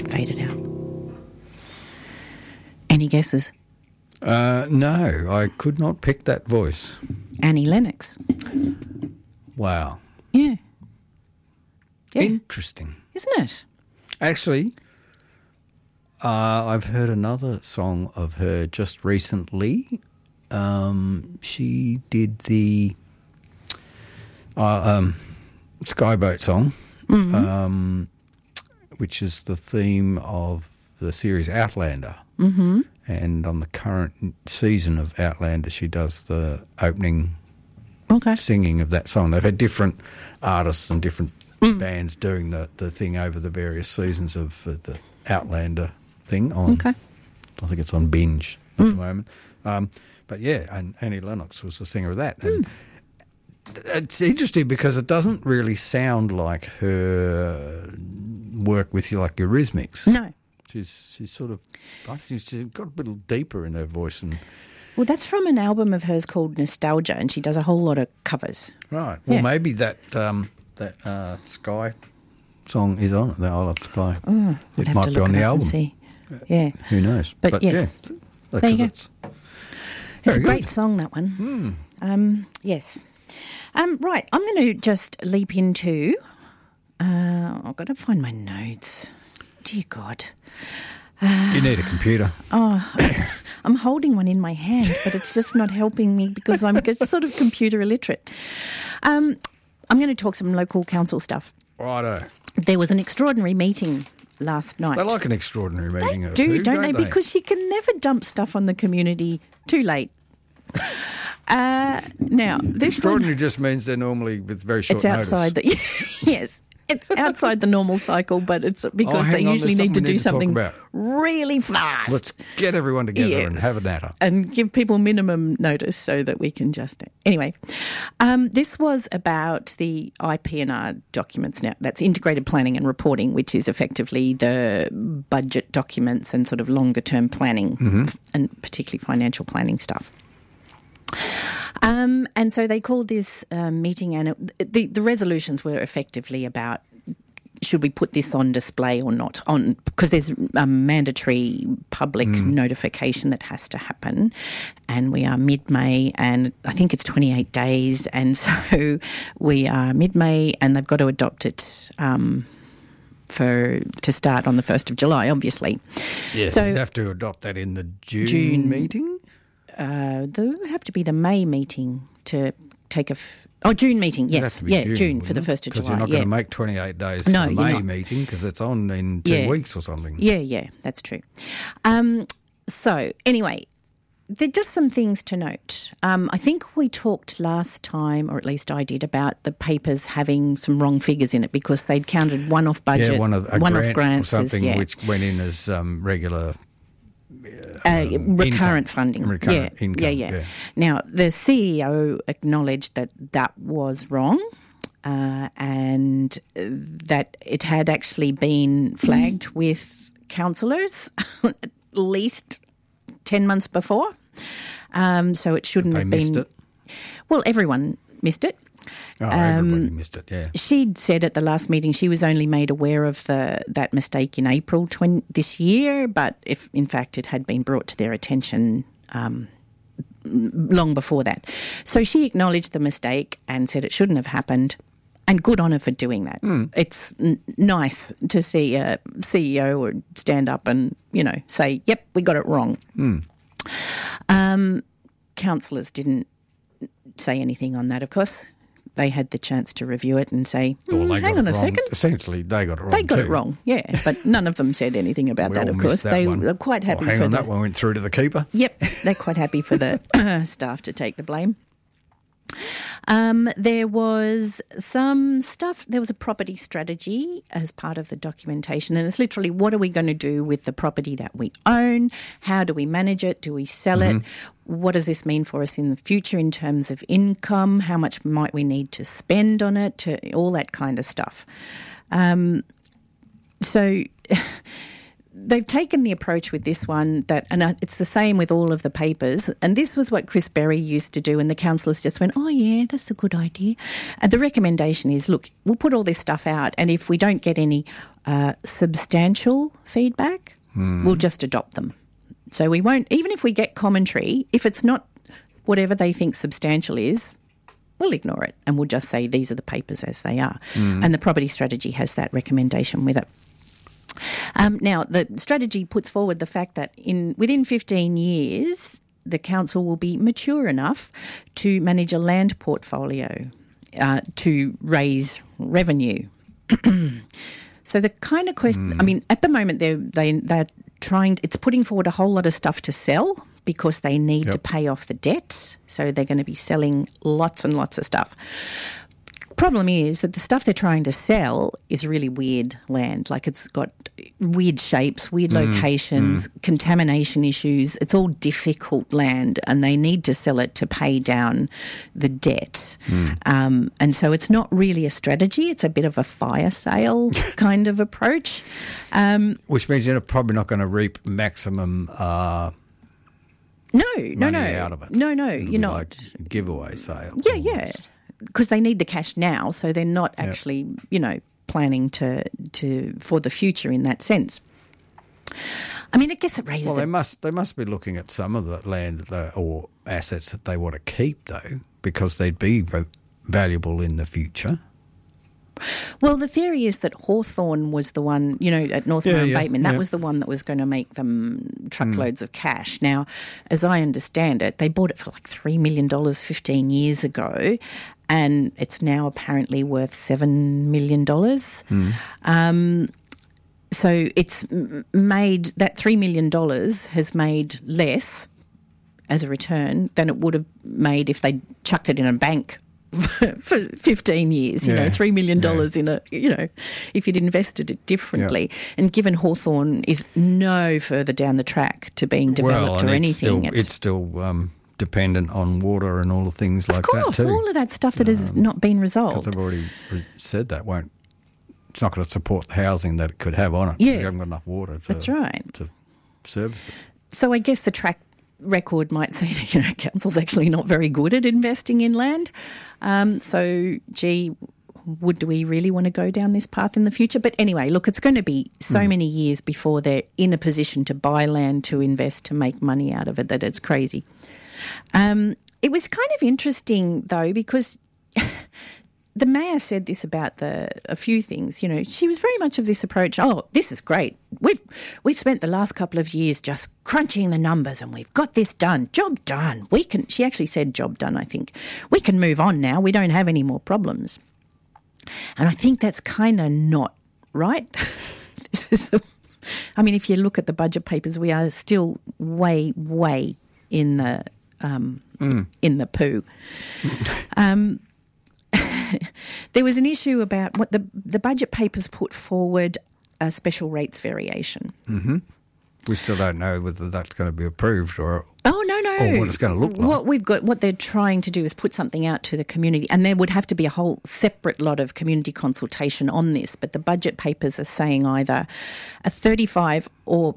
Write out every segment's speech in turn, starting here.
faded out. Any guesses? No, I could not pick that voice. Annie Lennox. Wow. Yeah. Interesting. Isn't it? Actually, I've heard another song of her just recently. She did the Skyboat song, which is the theme of the series Outlander. Mm-hmm. And on the current season of Outlander, she does the opening singing of that song. They've had different artists and different bands doing the thing over the various seasons of the Outlander thing. I think it's on Binge at the moment. But yeah, and Annie Lennox was the singer of that. And it's interesting because it doesn't really sound like her work with like Eurythmics. No. She's sort of, I think she's got a little deeper in her voice. Well, that's from an album of hers called Nostalgia, and she does a whole lot of covers. Right. Well, maybe that Sky song is on it, the I Love Sky. Oh, it might be on the album. See. Yeah. Who knows? But yes. Yeah, there you go. It's a great good. song, that one. Yes. Right, I'm going to just leap into... I've got to find my notes. Dear God. You need a computer. I'm holding one in my hand, but it's just not helping me because I'm just sort of computer illiterate. I'm going to talk some local council stuff. Righto. There was an extraordinary meeting last night. They like an extraordinary meeting. They do, don't they? Because you can never dump stuff on the community too late. Now, this extraordinary just means they're normally with very short notice. It's outside yes. It's outside the normal cycle, but it's because they usually need to do something really fast. Let's get everyone together and have a natter. And give people minimum notice so that we can just... Anyway, this was about the IP&R documents now. That's integrated planning and reporting, which is effectively the budget documents and sort of longer-term planning and particularly financial planning stuff. And so they called this meeting, and the resolutions were effectively about should we put this on display or not, because there's a mandatory public notification that has to happen, and we are mid-May, and I think it's 28 days, and so we are mid-May, and they've got to adopt it to start on the 1st of July, obviously. Yeah, so you'd have to adopt that in the June meeting? There would have to be the May meeting to take June meeting, yes. June for the 1st of July. Because you're not going to make 28 days for the May meeting because it's on in 2 weeks or something. Yeah, that's true. So anyway, there are just some things to note. I think we talked last time, or at least I did, about the papers having some wrong figures in it because they'd counted one-off budget, one-off grants or something which went in as regular... recurrent funding. Recurrent income. Yeah. Now, the CEO acknowledged that was wrong and that it had actually been flagged with councillors at least 10 months before. So it shouldn't have been... They missed it? Well, everyone missed it. Oh, everybody missed it, yeah. She'd said at the last meeting she was only made aware of that mistake in April this year, but if in fact it had been brought to their attention long before that. So she acknowledged the mistake and said it shouldn't have happened, and good on her for doing that. It's nice to see a CEO or stand up and, say, yep, we got it wrong. Councillors didn't say anything on that, of course. They had the chance to review it and say, hang on a second. Essentially, they got it wrong. They got it wrong, yeah. But none of them said anything about that, of course. They were quite happy for that one went through to the keeper. Yep, they're quite happy for the staff to take the blame. There was some stuff, there was a property strategy as part of the documentation, and it's literally what are we going to do with the property that we own? How do we manage it? Do we sell it? What does this mean for us in the future in terms of income? How much might we need to spend on it? All that kind of stuff. So they've taken the approach with this one that, and it's the same with all of the papers, and this was what Chris Berry used to do, and the councillors just went, oh yeah, that's a good idea. And the recommendation is, look, we'll put all this stuff out, and if we don't get any substantial feedback, we'll just adopt them. So we won't, even if we get commentary, if it's not whatever they think substantial is, we'll ignore it and we'll just say these are the papers as they are. And the property strategy has that recommendation with it. Now, the strategy puts forward the fact that within 15 years, the council will be mature enough to manage a land portfolio to raise revenue. So the kind of question, I mean, at the moment they're trying, it's putting forward a whole lot of stuff to sell because they need to pay off the debt. So they're going to be selling lots and lots of stuff. Problem is that the stuff they're trying to sell is really weird land. Like it's got weird shapes, weird locations, contamination issues. It's all difficult land and they need to sell it to pay down the debt. And so it's not really a strategy. It's a bit of a fire sale kind of approach. Which means you're probably not going to reap maximum money out of it. No, you're not. Like giveaway sales. Yeah. Because they need the cash now, so they're not actually, planning to for the future in that sense. I mean, I guess it raises. Well, they must be looking at some of the land or assets that they want to keep, though, because they'd be valuable in the future. Well, the theory is that Hawthorn was the one, at Northmere Bateman, that was the one that was going to make them truckloads of cash. Now, as I understand it, they bought it for like $3 million 15 years ago, and it's now apparently worth $7 million. So it's made, that $3 million has made less as a return than it would have made if they chucked it in a bank for 15 years, $3 million in if you'd invested it differently. And given Hawthorn is no further down the track to being developed or anything. It's still dependent on water and all the things like that too. Of course, all of that stuff that has not been resolved. Because I've already said that it's not going to support the housing that it could have on it. Yeah. You haven't got enough water That's right. to service it. So I guess the track record might say that council's actually not very good at investing in land. So, do we really want to go down this path in the future? But anyway, look, it's going to be so many years before they're in a position to buy land, to invest, to make money out of it, that it's crazy. It was kind of interesting, though, because the mayor said this about a few things. She was very much of this approach. Oh, this is great. We've spent the last couple of years just crunching the numbers, and we've got this done. Job done. She actually said job done. I think we can move on now. We don't have any more problems. And I think that's kind of not right. If you look at the budget papers, we are still way, way in the poo. There was an issue about what the budget papers put forward a special rates variation. Mm-hmm. We still don't know whether that's going to be approved or no, or what it's going to look like. What they're trying to do is put something out to the community, and there would have to be a whole separate lot of community consultation on this. But the budget papers are saying either a 35 or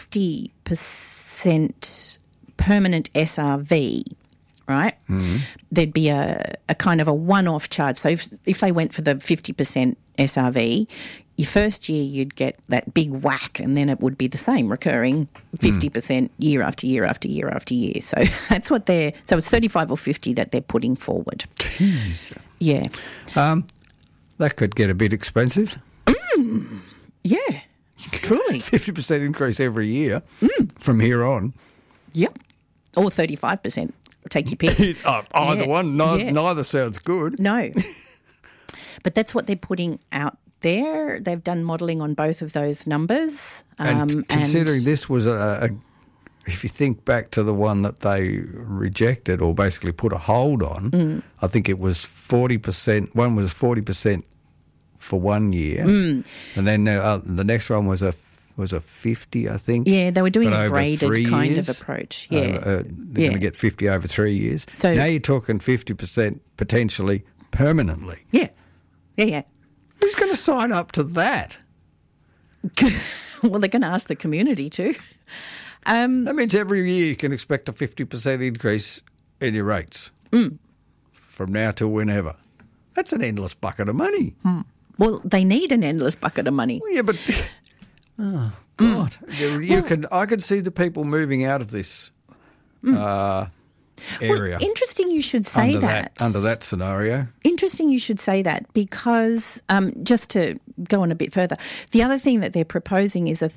50% permanent SRV. Right? Mm-hmm. There'd be a kind of a one-off charge. So if they went for the 50% SRV, your first year you'd get that big whack, and then it would be the same, recurring 50% year after year after year after year. So that's what so it's 35 or 50 that they're putting forward. Jeez. Yeah. That could get a bit expensive. Yeah, truly. 50% increase every year from here on. Yep. Or 35%. Take your pick. Either one. Neither sounds good. No. But that's what they're putting out there. They've done modelling on both of those numbers. And considering this was if you think back to the one that they rejected or basically put a hold on, I think it was 40%. One was 40% for 1 year. And then the next one was a 50, I think. Yeah, they were doing a graded kind of approach. Yeah. They're going to get 50 over 3 years. So now you're talking 50% potentially permanently. Yeah. Yeah. Who's going to sign up to that? Well, they're going to ask the community to. That means every year you can expect a 50% increase in your rates from now till whenever. That's an endless bucket of money. Well, they need an endless bucket of money. Well, yeah, but God, I can see the people moving out of this area. Well, interesting you should say that. Under that scenario. Interesting you should say that because just to go on a bit further, the other thing that they're proposing is a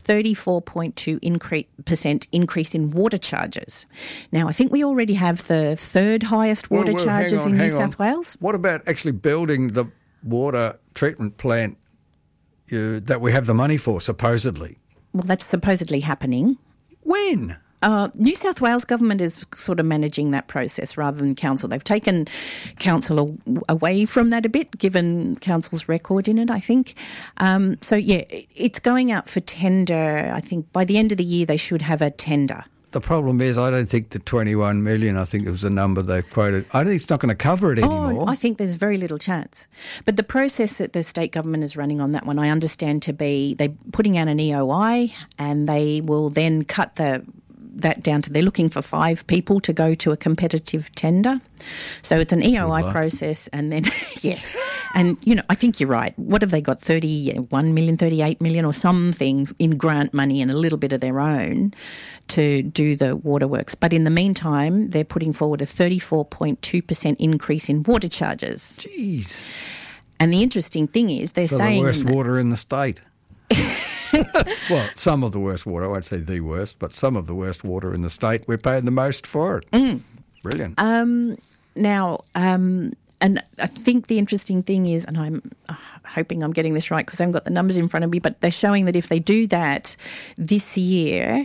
34.2% increase in water charges. Now, I think we already have the third highest water charges in New South Wales. What about actually building the water treatment plant that we have the money for, supposedly? Well, that's supposedly happening. When? New South Wales government is sort of managing that process rather than council. They've taken council away from that a bit, given council's record in it, I think. So, yeah, it's going out for tender. I think by the end of the year they should have a tender. The problem is I don't think the 21 million, I think it was the number they quoted, I don't think it's not going to cover it anymore. I think there's very little chance. But the process that the state government is running on that one, I understand to be they're putting out an EOI and they will then cut that down to they're looking for 5 people to go to a competitive tender. So it's an EOI process and then, and, I think you're right. What have they got, 31 million, 38 million or something in grant money and a little bit of their own to do the waterworks. But in the meantime, they're putting forward a 34.2% increase in water charges. Jeez. And the interesting thing is they're saying... the worst water in the state. Well, some of the worst water. I won't say the worst, but some of the worst water in the state. We're paying the most for it. Brilliant. Now, and I think the interesting thing is, and I'm hoping I'm getting this right because I haven't got the numbers in front of me, but they're showing that if they do that this year,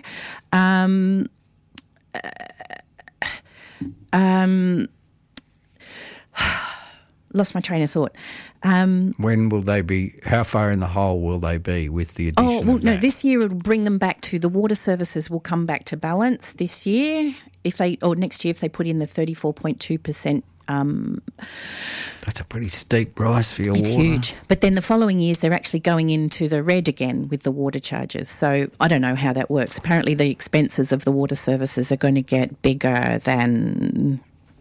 lost my train of thought. When will they be, how far in the hole will they be with the addition of that? No, this year it'll bring them back to, the water services will come back to balance this year, next year if they put in the 34.2%. That's a pretty steep rise for your water. It's huge. But then the following years they're actually going into the red again with the water charges. So I don't know how that works. Apparently the expenses of the water services are going to get bigger than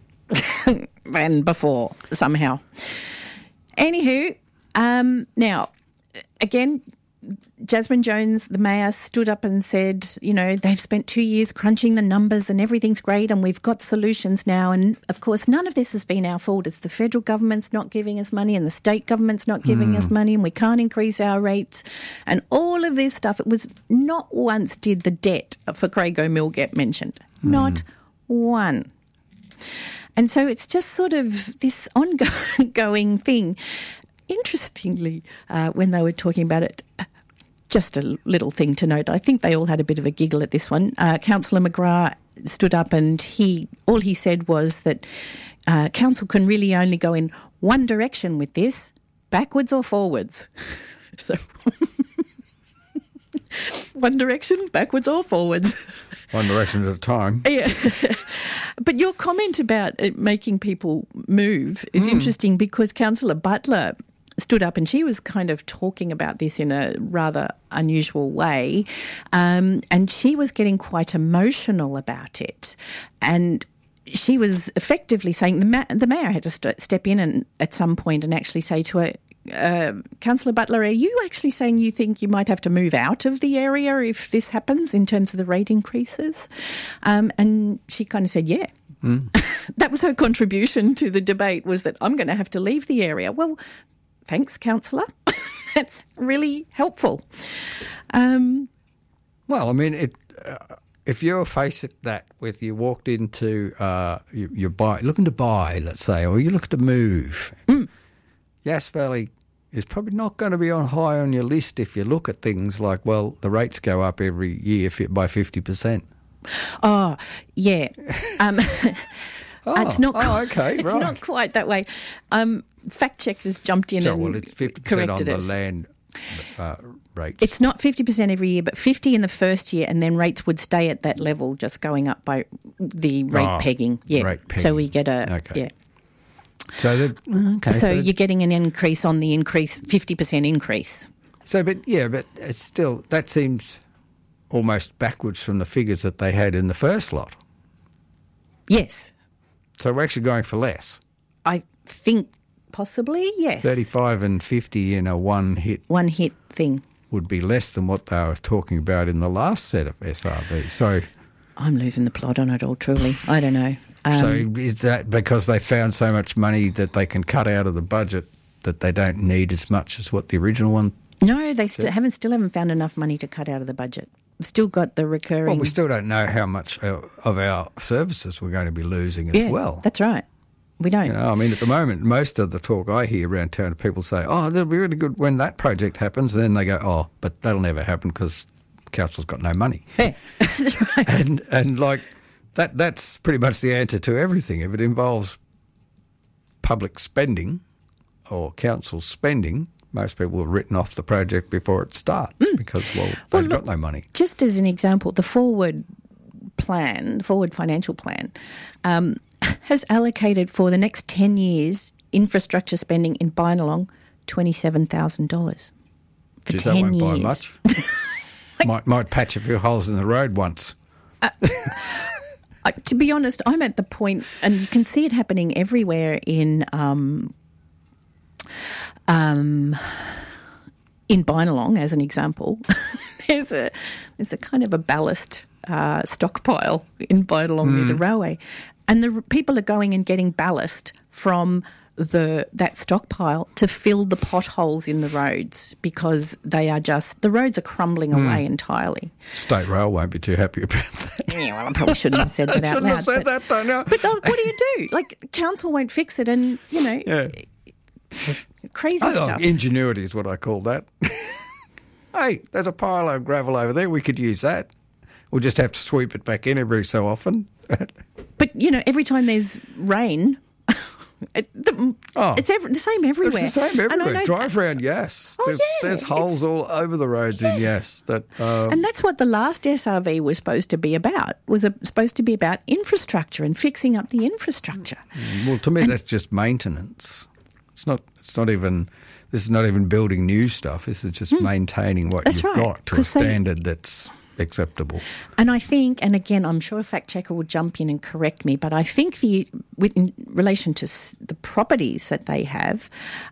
before somehow. Anywho, now, again, Jasmine Jones, the mayor, stood up and said, they've spent 2 years crunching the numbers and everything's great and we've got solutions now. And, of course, none of this has been our fault. It's the federal government's not giving us money and the state government's not giving us money and we can't increase our rates and all of this stuff. It was not once did the debt for Crago Mill get mentioned. Not one. And so it's just sort of this ongoing thing. Interestingly, when they were talking about it, just a little thing to note, I think they all had a bit of a giggle at this one. Councillor McGrath stood up and all he said was that council can really only go in one direction with this, backwards or forwards. So one direction, backwards or forwards. One direction at a time. Yeah. But your comment about it making people move is interesting because Councillor Butler stood up and she was kind of talking about this in a rather unusual way, and she was getting quite emotional about it. And she was effectively saying the mayor had to step in and at some point and actually say to her, Councillor Butler, are you actually saying you think you might have to move out of the area if this happens in terms of the rate increases? And she kind of said, yeah. That was her contribution to the debate, was that I'm going to have to leave the area. Well, thanks, Councillor. That's really helpful. Well, I mean, if you're faced that with you walked into you're looking to buy, let's say, or you're looking to move, Yass Valley is probably not going to be high on your list if you look at things like, well, the rates go up every year by 50%. Oh, yeah. It's not. Okay, it's right. not quite that way. Fact Check has jumped in and it's 50% corrected on it. the land rates. It's not 50% every year, but 50 in the first year, and then rates would stay at that level, just going up by the rate pegging. Yeah. Rate pegging. So we get yeah. So you're getting an increase on the increase, 50% increase So, but it's still, that seems almost backwards from the figures that they had in the first lot. Yes. So we're actually going for less. I think possibly, yes. 35 and 50 in a one-hit thing would be less than what they were talking about in the last set of SRVs. So I'm losing the plot on it all, truly. I don't know. So is that because they found so much money that they can cut out of the budget that they don't need as much as what the original one? No, they still haven't found enough money to cut out of the budget. We've still got the recurring... Well, we still don't know how much of our services we're going to be losing as well. That's right. We don't. You know, I mean, at the moment, most of the talk I hear around town, people say, oh, that'll be really good when that project happens. And then they go, oh, but that'll never happen because council's got no money. Yeah, that's right. And like, that's pretty much the answer to everything. If it involves public spending or council spending, most people have written off the project before it starts because, they've got no money. Just as an example, the forward financial plan, has allocated for the next 10 years infrastructure spending in Bynalong $27,000 for 10 years. That won't buy much. might patch a few holes in the road once. To be honest, I'm at the point, and you can see it happening everywhere in Bynalong, as an example. there's a kind of a ballast stockpile in Bynalong near the railway, and the people are going and getting ballast from that stockpile to fill the potholes in the roads because the roads are crumbling away entirely. State Rail won't be too happy about that. Yeah, well, I probably shouldn't have said that out loud. Shouldn't have said that, though, no. But what do you do? Like, council won't fix it and, crazy stuff. Ingenuity is what I call that. Hey, there's a pile of gravel over there. We could use that. We'll just have to sweep it back in every so often. But, every time there's rain... It's the same everywhere. It's the same everywhere. Drive around Yass. There's holes all over the roads in Yass. And that's what the last SRV was supposed to be about. Supposed to be about infrastructure and fixing up the infrastructure. Well, to me, that's just maintenance. It's not even. This is not even building new stuff. This is just maintaining what you've got to a standard that's acceptable. And I think, and again, I'm sure a fact checker will jump in and correct me, but I think in relation to the properties that they have,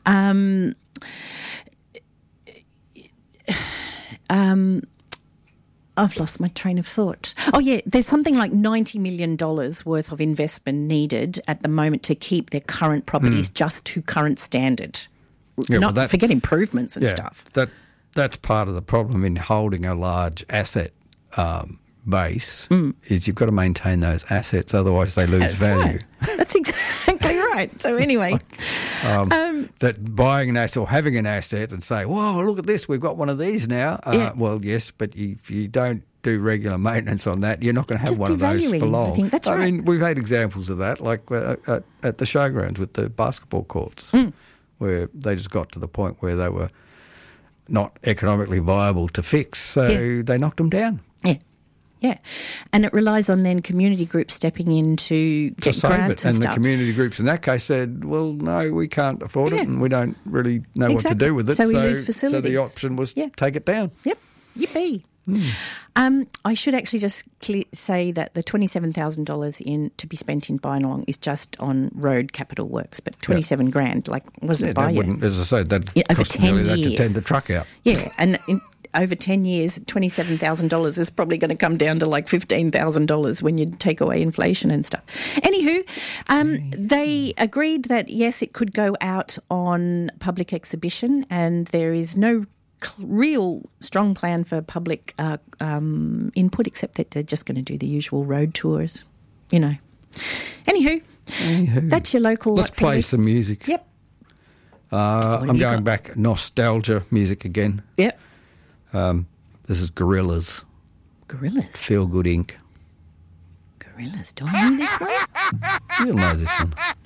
I've lost my train of thought. Oh, yeah, there's something like $90 million worth of investment needed at the moment to keep their current properties just to current standard. Yeah, forget improvements and stuff. That's part of the problem in holding a large asset base is you've got to maintain those assets, otherwise they lose value. Right. That's exactly right. So anyway. That buying an asset or having an asset and say, whoa, look at this, we've got one of these now. Well, yes, but if you don't do regular maintenance on that, you're not going to have one of those for long. I think that's right. I mean, we've had examples of that, like at the showgrounds with the basketball courts, where they just got to the point where they were not economically viable to fix, so they knocked them down. Yeah, and it relies on then community groups stepping in to get grants and stuff. And the community groups in that case said, well, no, we can't afford it and we don't really know what to do with it. So we lose facilities. So the option was take it down. Yep, yippee. I should actually just say that the $27,000 to be spent in Bynalong is just on road capital works, but $27,000, like, wasn't by you. As I say, that cost nearly that to tend the truck out. Yeah, and over 10 years, $27,000 is probably going to come down to like $15,000 when you take away inflation and stuff. Anywho, they agreed that, yes, it could go out on public exhibition, and there is no real strong plan for public input, except that they're just going to do the usual road tours, Anywho, that's your local... Let's play some music. Yep. I'm going back, nostalgia music again. Yep. This is Gorillaz. Gorillaz? Feel Good Inc. Gorillaz. Do I know this one? You'll know this one.